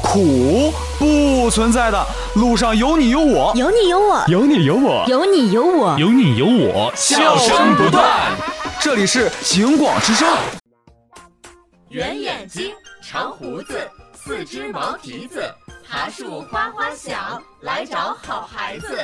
苦，不存在的。路上有你有我， 有你有我， 有你有我， 有你有我， 有你有我， 笑声不断。这里是警广之声。 圆眼睛，长胡子，四只毛蹄子，爬树哗哗响，来找好孩子。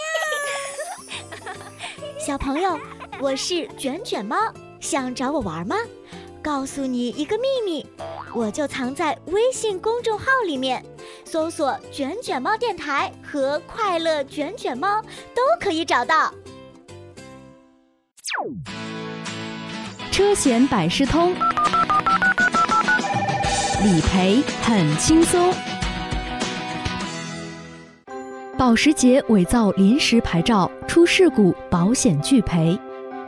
小朋友，我是卷卷猫，想找我玩吗？告诉你一个秘密，我就藏在微信公众号里面，搜索卷卷猫电台和快乐卷卷猫都可以找到。 车险百事通，理赔很轻松。保时捷伪造临时牌照，出事故保险拒赔。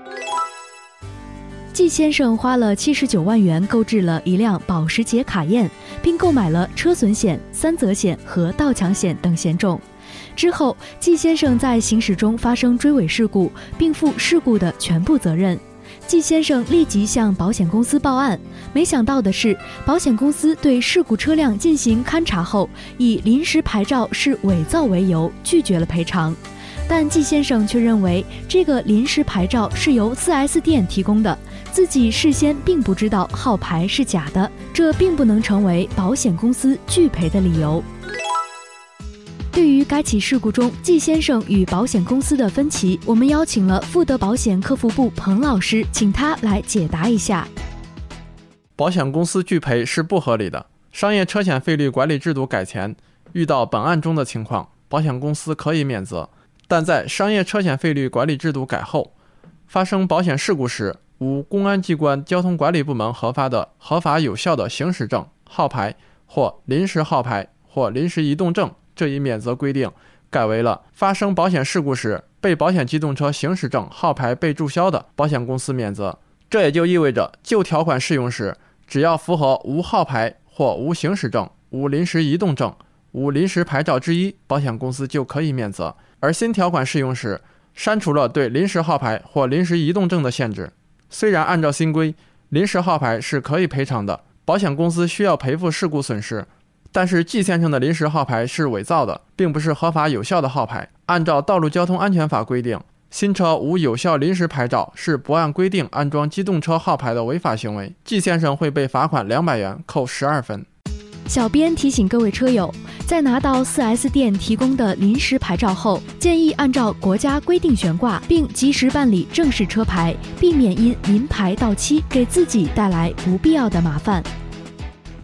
季先生花了79万元购置了一辆保时捷卡宴，并购买了车损险、三责险和盗抢险等险种。之后，季先生在行驶中发生追尾事故，并负事故的全部责任。季先生立即向保险公司报案，没想到的是，保险公司对事故车辆进行勘查后，以临时牌照是伪造为由，拒绝了赔偿。但季先生却认为这个临时牌照是由 4S 店提供的，自己事先并不知道号牌是假的，这并不能成为保险公司拒赔的理由。对于该起事故中季先生与保险公司的分歧，我们邀请了富德保险客服部彭老师，请他来解答一下。 保险公司拒赔是不合理的。商业车险费率管理制度改前，遇到本案中的情况，保险公司可以免责。但在商业车险费率管理制度改后，发生保险事故时，无公安机关交通管理部门核发的合法有效的行驶证、号牌或临时号牌或临时移动证这一免责规定，改为了发生保险事故时被保险机动车行驶证、号牌被注销的，保险公司免责。这也就意味着旧条款适用时，只要符合无号牌或无行驶证、无临时移动证、无临时牌照之一，保险公司就可以免责。而新条款适用时，删除了对临时号牌或临时移动证的限制。虽然按照新规，临时号牌是可以赔偿的，保险公司需要赔付事故损失，但是季先生的临时号牌是伪造的，并不是合法有效的号牌。按照道路交通安全法规定，新车无有效临时牌照是不按规定安装机动车号牌的违法行为，季先生会被罚款200元，扣12分。 小编提醒各位车友，在拿到 4S 店提供的临时牌照后，建议按照国家规定悬挂，并及时办理正式车牌，避免因临牌到期给自己带来不必要的麻烦。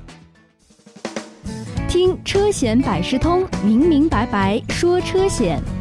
听车险百事通，明明白白说车险。